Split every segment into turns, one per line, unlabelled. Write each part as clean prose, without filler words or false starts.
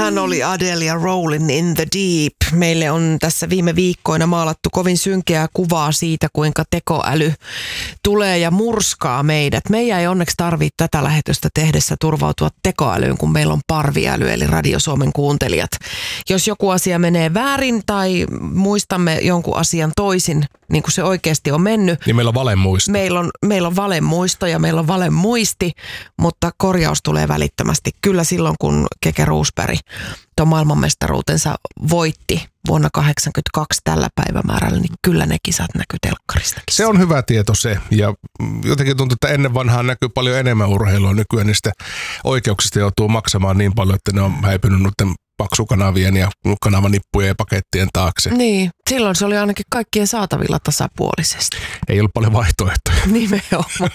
Sehän oli Adele ja Rolling in the Deep. Meille on tässä viime viikkoina maalattu kovin synkeää kuvaa siitä, kuinka tekoäly tulee ja murskaa meidät. Meidän ei onneksi tarvitse tätä lähetystä tehdessä turvautua tekoälyyn, kun meillä on parviäly, eli Radio Suomen kuuntelijat. Jos joku asia menee väärin tai muistamme jonkun asian toisin, niin kuin se oikeasti on mennyt.
Niin meillä on valemuisto.
Meillä on valemuisto ja meillä on valemuisti, mutta korjaus tulee välittömästi. Kyllä silloin, kun Keke Roosberg tuon maailmanmestaruutensa voitti vuonna 1982 tällä päivämäärällä, niin kyllä ne kisat näkyy telkkaristakin.
Se on hyvä tieto se, ja jotenkin tuntuu, että ennen vanhaan näkyy paljon enemmän urheilua. Nykyään niistä oikeuksista joutuu maksamaan niin paljon, että ne on häipynyt noiden paksukanavien ja kanavanippujen ja pakettien taakse.
Niin, silloin se oli ainakin kaikkien saatavilla tasapuolisesti.
Ei ollut paljon vaihtoehtoja.
Nimenomaan.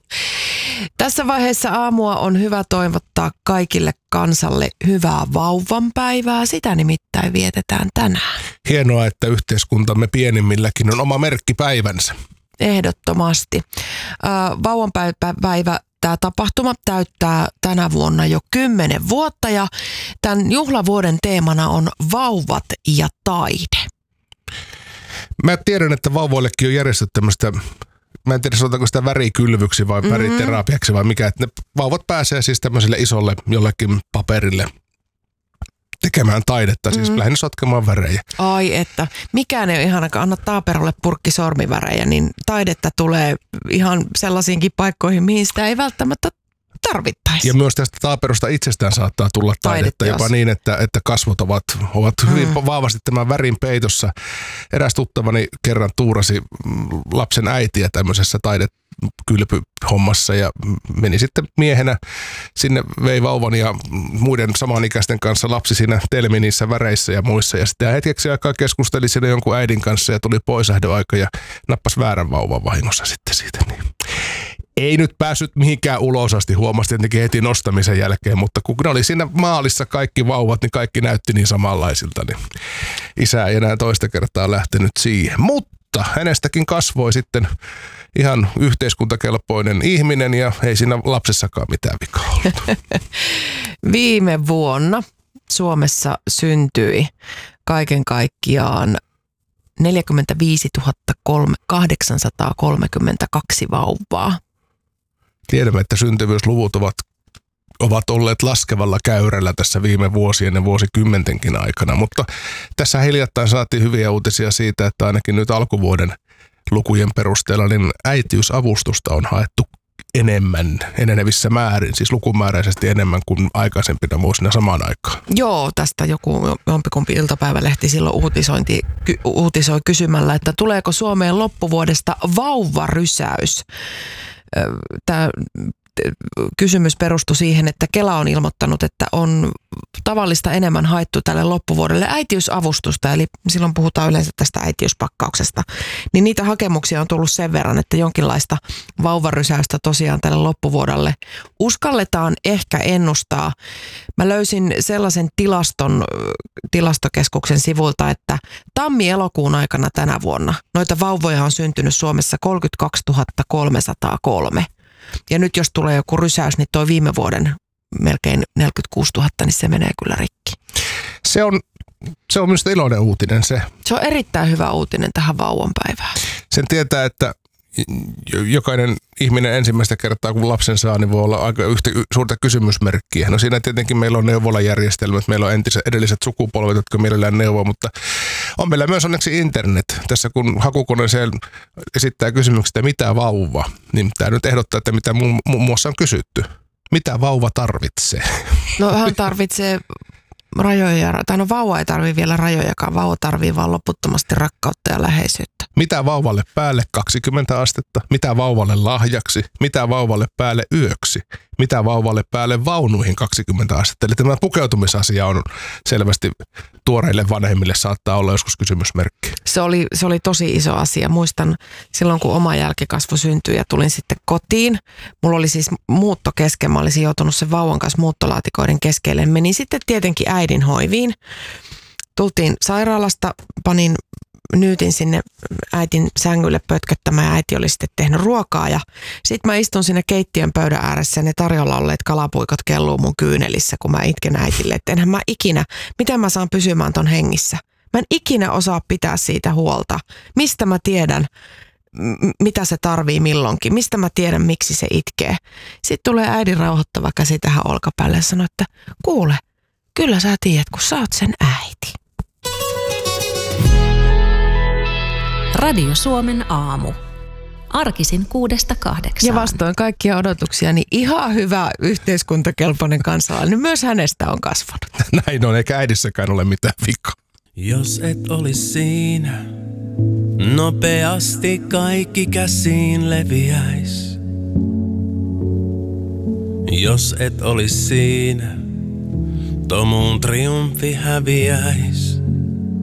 Tässä vaiheessa aamua on hyvä toivottaa kaikille kansalle hyvää vauvanpäivää. Sitä nimittäin vietetään tänään.
Hienoa, että yhteiskuntamme pienimmilläkin on oma merkkipäivänsä.
Ehdottomasti. Vauvanpäivä. Tämä tapahtuma täyttää tänä vuonna jo 10 vuotta ja tämän juhlavuoden teemana on vauvat ja taide.
Mä tiedän, että vauvoillekin on järjestetty tämmöistä, mä en tiedä sanotaanko sitä värikylvyksi vai väriterapiaksi vai mikä, että ne vauvat pääsee siis tämmöiselle isolle jollekin paperille tekemään taidetta, siis lähinnä sotkemaan värejä.
Ai että, mikään ei ole ihana, kun annat taaperolle purkki sormivärejä, niin taidetta tulee ihan sellaisiinkin paikkoihin, mihin sitä ei välttämättä tarvittaisi.
Ja myös tästä taaperosta itsestään saattaa tulla taidetta jopa niin, että kasvot ovat hyvin vahvasti tämän värin peitossa. Eräs tuttavani kerran tuurasi lapsen äitiä tämmöisessä taidekylpyhommassa ja meni sitten miehenä sinne, vei vauvan ja muiden samanikäisten kanssa lapsi siinä telmi niissä väreissä ja muissa. Ja sitten hetkeksi aikaa keskusteli siinä jonkun äidin kanssa ja tuli poislähdöaika ja nappasi väärän vauvan vahingossa sitten siitä. Niin. Ei nyt päässyt mihinkään ulos asti, huomasi tietenkin heti nostamisen jälkeen, mutta kun ne oli siinä maalissa kaikki vauvat, niin kaikki näytti niin samanlaisilta, niin isä ei enää toista kertaa lähtenyt siihen. Mutta hänestäkin kasvoi sitten ihan yhteiskuntakelpoinen ihminen ja ei siinä lapsessakaan mitään vikaa ollut.
Viime vuonna Suomessa syntyi kaiken kaikkiaan 45 832 vauvaa.
Tiedämme, että syntyvyysluvut ovat olleet laskevalla käyrällä tässä viime vuosien ja vuosikymmentenkin aikana, mutta tässä hiljattain saatiin hyviä uutisia siitä, että ainakin nyt alkuvuoden lukujen perusteella niin äitiysavustusta on haettu enenevissä määrin, siis lukumääräisesti enemmän kuin aikaisempina vuosina samaan aikaan.
Joo, tästä jompikumpi iltapäivälehti silloin uutisoi kysymällä, että tuleeko Suomeen loppuvuodesta vauvarysäys. Tämä kysymys perustui siihen, että Kela on ilmoittanut, että on tavallista enemmän haettu tälle loppuvuodelle äitiysavustusta, eli silloin puhutaan yleensä tästä äitiyspakkauksesta, niin niitä hakemuksia on tullut sen verran, että jonkinlaista vauvarysäystä tosiaan tälle loppuvuodelle uskalletaan ehkä ennustaa. Mä löysin sellaisen tilastokeskuksen sivulta, että tammi-elokuun aikana tänä vuonna noita vauvoja on syntynyt Suomessa 32 303. Ja nyt jos tulee joku rysäys, niin toi viime vuoden melkein 46 000, niin se menee kyllä rikki.
Se on minusta iloinen uutinen se.
Se on erittäin hyvä uutinen tähän vauvanpäivään.
Sen tietää, että jokainen ihminen ensimmäistä kertaa, kun lapsen saa, niin voi olla aika yhtä suurta kysymysmerkkiä. No siinä tietenkin meillä on neuvolajärjestelmät, meillä on edelliset sukupolvet, jotka mielellään neuvoo, mutta on meillä myös onneksi internet. Tässä kun hakukoneeseen esittää kysymyksiä, mitä vauva, niin tämä nyt ehdottaa, että mitä muun muassa on kysytty. Mitä vauva tarvitsee? No
hän tarvitsee rajoja, tai no vauva ei tarvitse vielä rajojakaan, vauva tarvitsee vaan loputtomasti rakkautta ja läheisyyttä.
Mitä vauvalle päälle 20 astetta? Mitä vauvalle lahjaksi? Mitä vauvalle päälle yöksi? Mitä vauvalle päälle vaunuihin 20 astetta? Eli tämä pukeutumisasia on selvästi tuoreille vanhemmille saattaa olla joskus kysymysmerkki.
Se oli tosi iso asia. Muistan silloin, kun oma jälkikasvu syntyi ja tulin sitten kotiin. Mulla oli siis muutto kesken. Mä olisin joutunut sen vauvan kanssa muuttolaatikoiden keskelle. Menin sitten tietenkin äidin hoiviin. Tultiin sairaalasta, panin nyytin sinne äitin sängylle pötköttämään ja äiti oli sitten tehnyt ruokaa. Ja sitten mä istun siinä keittiön pöydän ääressä ja ne tarjolla olleet kalapuikot kelluu mun kyynelissä, kun mä itken äitille. Että enhän mä ikinä, miten mä saan pysymään ton hengissä? Mä en ikinä osaa pitää siitä huolta. Mistä mä tiedän, mitä se tarvii milloinkin? Mistä mä tiedän, miksi se itkee? Sitten tulee äidin rauhoittava käsi tähän olkapäälle ja sanoo, että kuule, kyllä sä tiedät, kun sä oot sen äiti.
Radio Suomen aamu. Arkisin 6-8.
Ja vastoin kaikkia odotuksia, niin ihan hyvä yhteiskuntakelpoinen kansalainen. Myös hänestä on kasvanut.
Näin on, eikä äidissäkään ole mitään vikaa.
Jos et olis siinä, nopeasti kaikki käsiin leviäis. Jos et olis siinä, Tomuun triumfi häviäis.